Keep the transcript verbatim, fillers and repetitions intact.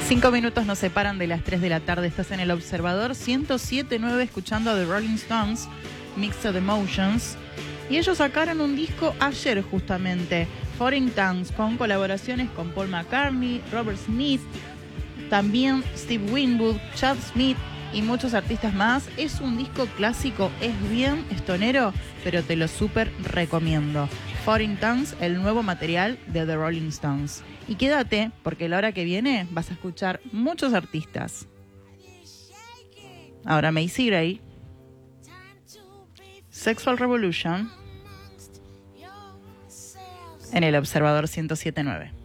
Cinco minutos nos separan de las tres de la tarde. Estás en El Observador ciento siete punto nueve escuchando a The Rolling Stones, Mixed Emotions. Y ellos sacaron un disco ayer justamente, Foreign Tongues, con colaboraciones con Paul McCartney, Robert Smith, también Steve Winwood, Chad Smith y muchos artistas más. Es un disco clásico, es bien estonero, pero te lo súper recomiendo. Foreign Tongues, el nuevo material de The Rolling Stones. Y quédate, porque la hora que viene vas a escuchar muchos artistas. Ahora Macy Gray, Sexual Revolution, en El Observador ciento siete punto nueve.